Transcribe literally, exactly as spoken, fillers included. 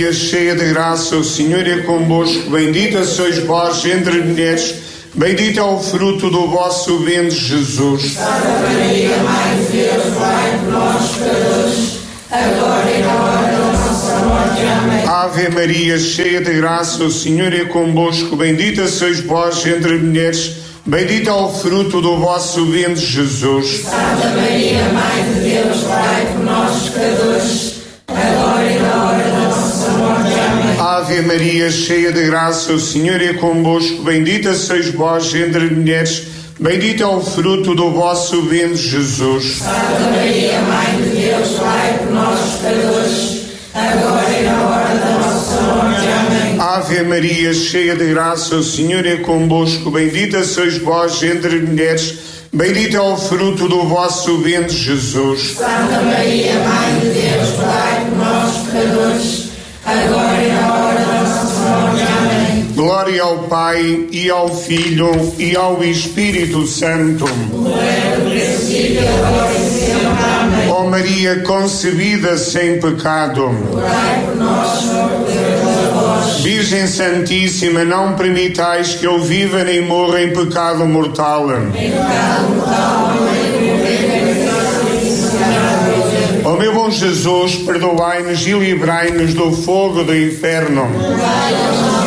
Cheia de graça, o Senhor é convosco, bendita sois vós entre as mulheres, bendito é o fruto do vosso ventre, Jesus. Santa Maria, Mãe de Deus, rogai por nós, pecadores, agora e na hora da nossa morte. Amém. Ave Maria, cheia de graça, o Senhor é convosco, bendita sois vós entre as mulheres, bendito é o fruto do vosso ventre, Jesus. Santa Maria, Mãe de Deus, rogai por nós, pecadores, agora e na hora da nossa morte. Amém. Ave Maria, cheia de graça, o Senhor é convosco, bendita sois vós entre as mulheres, bendito é o fruto do vosso ventre, Jesus. Santa Maria, Mãe de Deus, rogai por nós, pecadores, agora e na hora da nossa morte. Amém. Ave Maria, cheia de graça, o Senhor é convosco, bendita sois vós entre as mulheres, bendito é o fruto do vosso ventre, Jesus. Santa Maria, Mãe de Deus, rogai por nós, pecadores, agora e na hora da nossa morte. Amém. Glória ao Pai, e ao Filho, e ao Espírito Santo. Como era no princípio, agora e sempre. Amém. Ó Maria concebida sem pecado, Rogai por nós, Senhor Deus, vós. Virgem Santíssima, não permitais que eu viva nem morra em pecado mortal. Em pecado mortal, amém. Ó meu bom Jesus, perdoai-nos e livrai-nos do fogo do inferno. Rogai por nós,